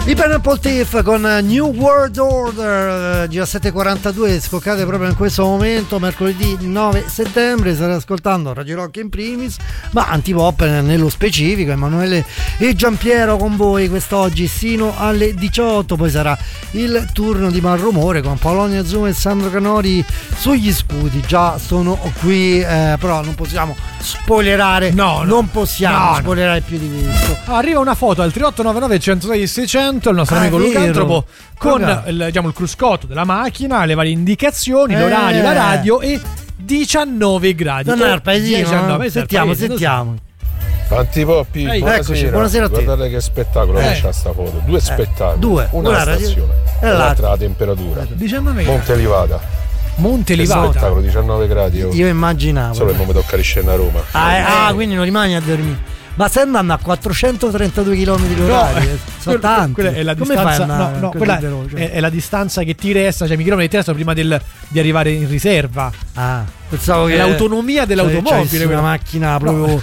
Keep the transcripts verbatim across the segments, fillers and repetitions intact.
I Pineapple Thief con New World Order, diciassette e quarantadue, scoccate proprio in questo momento, mercoledì nove settembre. State ascoltando Radio Rock in primis, ma antipop nello specifico. Emanuele e Giampiero con voi quest'oggi sino alle diciotto. Poi sarà il turno di Malrumore con Polonia Zoom e Sandro Canori sugli scudi. Già sono qui, eh, però non possiamo spoilerare. No, no. non possiamo no, spoilerare no. più di questo. Arriva una foto al tre otto nove nove uno zero sei seicento, il nostro Ah, amico vero. Lucantropo, con Okay. il, diciamo, il cruscotto della macchina, le varie indicazioni, Eh. l'orario, la radio e diciannove gradi. Non è il paesino, diciannove, eh? Sentiamo, sentiamo. Antipoppi, Ehi, buonasera. eccoci, buonasera a te. Guardate che spettacolo Eh. che c'ha sta foto. Due spettacoli. due. Una, Una la radio- stazione e e l'altra. l'altra la temperatura. diciannove gradi. Monte Livada. Monte Che Livada. spettacolo, diciannove gradi. Oh. Io immaginavo. Solo che non mi tocca riscendere a Roma. Ah, eh, ah, quindi non rimani a dormire. Ma stai andando a quattrocentotrentadue chilometri No, orari, eh, sono quella- tanti. quella è la Come fai distanza, ad andare no, no, così quella veloce? è, è la distanza che ti resta, cioè i chilometri che ti restano prima del, di arrivare in riserva. Ah, pensavo che È l'autonomia dell'automobile, C'è una quella. macchina proprio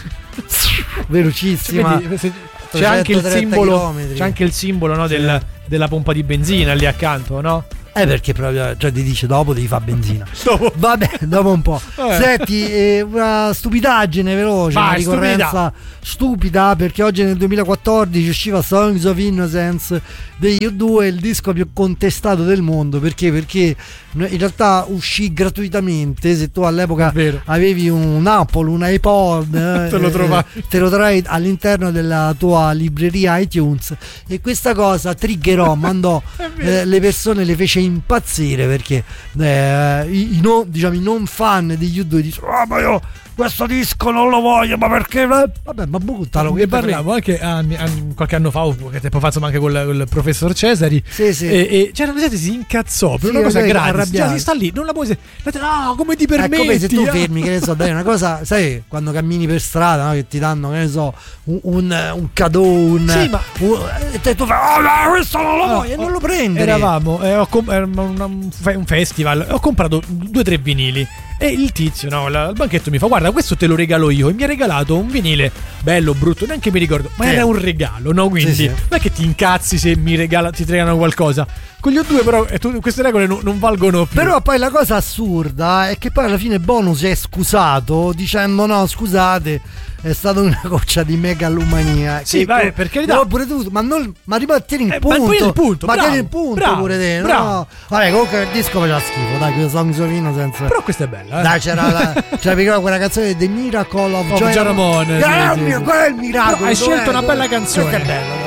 velocissima. Vedi, se- c'è anche il trecentotrenta simbolo, chilometri. c'è anche il simbolo, no, del- della pompa di benzina lì accanto, no? Eh, perché proprio, cioè ti dice dopo devi fare benzina. Dopo. Vabbè, dopo un po'. Eh. Senti, eh, una stupidaggine veloce, Vai, una ricorrenza stupida, perché oggi nel duemilaquattordici usciva Songs of Innocence degli U due, il disco più contestato del mondo. Perché? Perché in realtà uscì gratuitamente. Se tu all'epoca Vero. avevi un Apple, un iPod, eh, Te lo eh, trovavi. te lo trovavi all'interno della tua libreria iTunes, e questa cosa triggerò, mandò eh, le persone, le fece impazzire, perché eh, i, i non, diciamo, i non fan degli U due dicono: ah, ma io questo disco non lo voglio, ma perché? Vabbè, ma buttalo. Ne parliamo anche anni- anni- qualche anno fa, o qualche tempo fa, insomma, anche con il professor Cesari. Sì, sì. E, e c'era una gente si incazzò per Sì, una cosa lui gratis. arrabbiato. Cioè, si sta lì, non la puoi. se- No, come ti È permetti? come se tu Ah. fermi, che ne so, dai, una cosa, sai, quando cammini per strada, no, che ti danno, che ne so, un, un, un cadeau, un, Sì, ma- un- e te tu fai: oh no, questo non lo No, voglio, e non lo prendi. Eravamo, eh, ho com- era un, un fe- un festival, ho comprato due o tre vinili. E il tizio, no, la- al banchetto mi fa: guarda, questo te lo regalo io. E mi ha regalato un vinile bello, brutto, neanche mi ricordo, ma Sì. era un regalo, no? Quindi Sì, sì. non è che ti incazzi se mi regala, ti regalano qualcosa. Con gli U due però eh, tu- queste regole non, non valgono più. Però poi la cosa assurda è che poi alla fine Bonus è scusato dicendo: no, scusate, è stata una goccia di megalomania. Sì, che vabbè, per carità. l'ho pure tu, ma non, ma ribattere in Eh, ma punto. poi il punto, ma bravo, tieni il punto bravo, pure te, no? bravo. Vabbè, comunque il disco faceva schifo, dai, questo Songs of Innocence. Però questa è bella, eh. Dai, c'era la, c'era quella canzone The Miracle of, Of Joy Joy Ramone, Che sì, era sì, il mio- sì. quello è il miracolo. Però hai dov'è? scelto una bella canzone. Questa è bella,